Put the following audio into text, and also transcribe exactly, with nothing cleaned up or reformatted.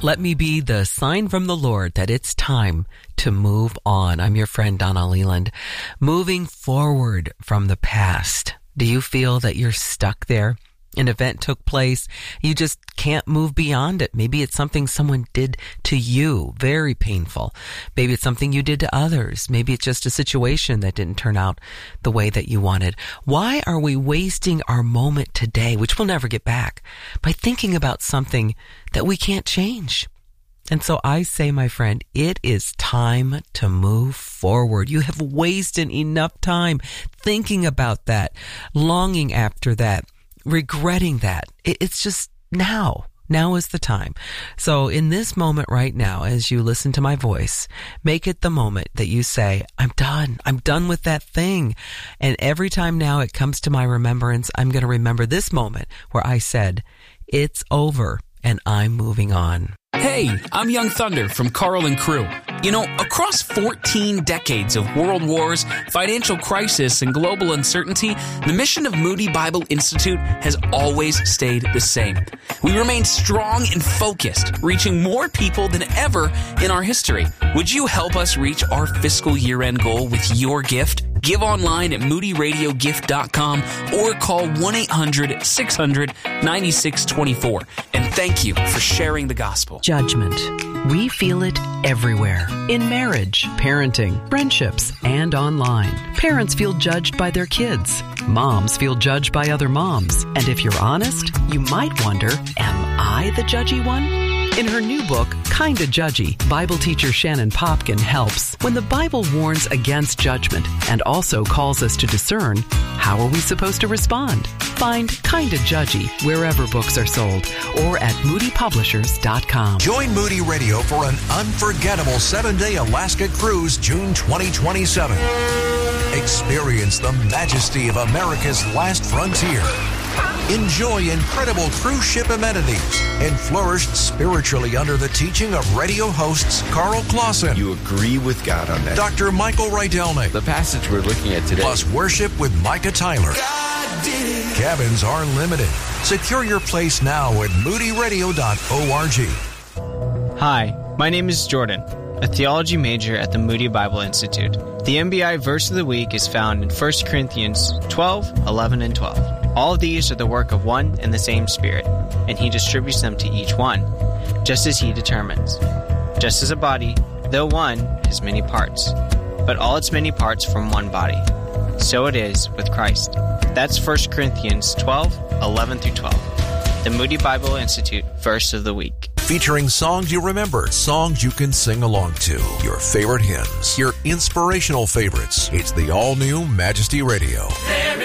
Let me be the sign from the Lord that it's time to move on. I'm your friend, Donna Leland. Moving forward from the past. Do you feel that you're stuck there? An event took place. You just can't move beyond it. Maybe it's something someone did to you. Very painful. Maybe it's something you did to others. Maybe it's just a situation that didn't turn out the way that you wanted. Why are we wasting our moment today, which we'll never get back, by thinking about something that we can't change? And so I say, my friend, it is time to move forward. You have wasted enough time thinking about that, longing after that, regretting that. It's just now. Now is the time. So in this moment right now, as you listen to my voice, make it the moment that you say, I'm done. I'm done with that thing. And every time now it comes to my remembrance, I'm going to remember this moment where I said, it's over and I'm moving on. Hey, I'm Young Thunder from Carl and Crew. You know, across fourteen decades of world wars, financial crisis, and global uncertainty, the mission of Moody Bible Institute has always stayed the same. We remain strong and focused, reaching more people than ever in our history. Would you help us reach our fiscal year-end goal with your gift? Give online at moody radio gift dot com or call one eight hundred six hundred ninety-six twenty-four. And thank you for sharing the gospel. Judgment. We feel it everywhere. In marriage, parenting, friendships, and online. Parents feel judged by their kids. Moms feel judged by other moms. And if you're honest, you might wonder, am I the judgy one? In her new book, Kinda Judgy, Bible teacher Shannon Popkin helps. When the Bible warns against judgment and also calls us to discern, how are we supposed to respond? Find Kinda Judgy wherever books are sold or at moody publishers dot com. Join Moody Radio for an unforgettable seven-day Alaska cruise June twenty twenty-seven. Experience the majesty of America's last frontier. Enjoy incredible cruise ship amenities and flourish spiritually under the teaching of radio hosts Carl Clausen. You agree with God on that. Doctor Michael Rydelnik. The passage we're looking at today. Plus worship with Micah Tyler. God did it. Cabins are limited. Secure your place now at moody radio dot org. Hi, my name is Jordan, a theology major at the Moody Bible Institute. The M B I verse of the week is found in First Corinthians twelve, eleven, and twelve. All of these are the work of one and the same Spirit, and He distributes them to each one, just as He determines. Just as a body, though one, has many parts, but all its many parts form one body. So it is with Christ. That's First Corinthians twelve, eleven through twelve. The Moody Bible Institute verse of the week. Featuring songs you remember, songs you can sing along to, your favorite hymns, your inspirational favorites. It's the all-new Majesty Radio. There